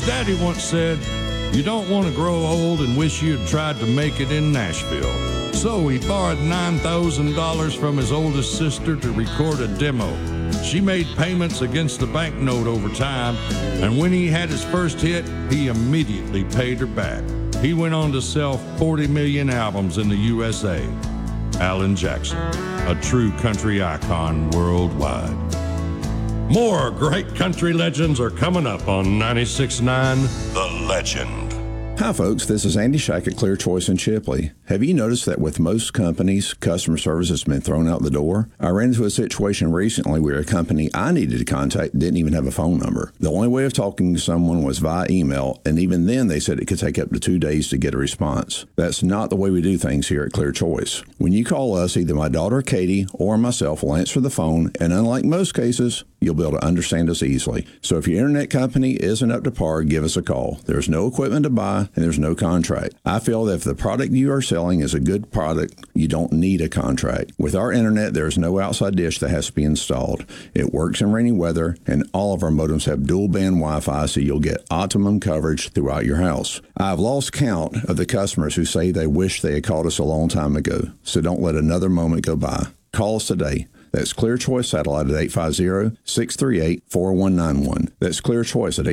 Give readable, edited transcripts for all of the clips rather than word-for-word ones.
Daddy once said, "You don't want to grow old and wish you had tried to make it in Nashville." So he borrowed $9,000 from his oldest sister to record a demo. She made payments against the banknote over time, and when he had his first hit, he immediately paid her back. He went on to sell 40 million albums in the USA. Alan Jackson, a true country icon worldwide. More great country legends are coming up on 96.9 The Legend. Hi folks, this is Andy Shack at Clear Choice in Chipley. Have you noticed that with most companies, customer service has been thrown out the door? I ran into a situation recently where a company I needed to contact didn't even have a phone number. The only way of talking to someone was via email, and even then they said it could take up to 2 days to get a response. That's not the way we do things here at Clear Choice. When you call us, either my daughter Katie or myself will answer the phone, and unlike most cases, you'll be able to understand us easily. So if your internet company isn't up to par, give us a call. There's no equipment to buy, and there's no contract. I feel that if the product you are selling is a good product, you don't need a contract. With our internet, there's no outside dish that has to be installed. It works in rainy weather, and all of our modems have dual band Wi-Fi, so you'll get optimum coverage throughout your house. I've lost count of the customers who say they wish they had called us a long time ago, so don't let another moment go by. Call us today. That's Clear Choice Satellite at 850-638-4191. That's Clear Choice at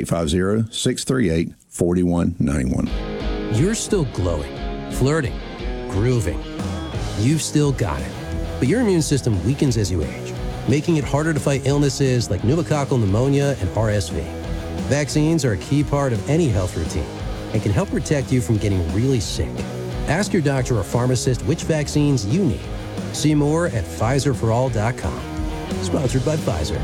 850-638-4191. You're still glowing, flirting, grooving. You've still got it. But your immune system weakens as you age, making it harder to fight illnesses like pneumococcal pneumonia and RSV. Vaccines are a key part of any health routine and can help protect you from getting really sick. Ask your doctor or pharmacist which vaccines you need. See more at PfizerForAll.com. Sponsored by Pfizer.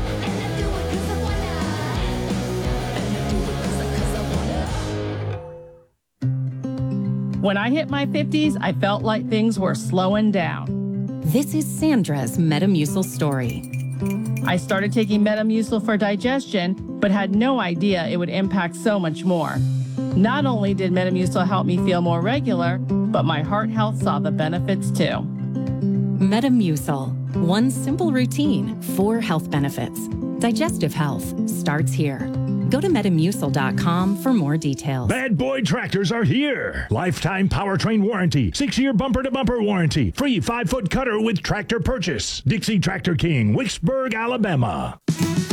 When I hit my 50s, I felt like things were slowing down. This is Sandra's Metamucil story. I started taking Metamucil for digestion, but had no idea it would impact so much more. Not only did Metamucil help me feel more regular, but my heart health saw the benefits too. Metamucil. One simple routine, 4 health benefits. Digestive health starts here. Go to Metamucil.com for more details. Bad Boy Tractors are here. Lifetime powertrain warranty, 6-year bumper-to-bumper warranty, free 5-foot cutter with tractor purchase. Dixie Tractor King, Wicksburg, Alabama.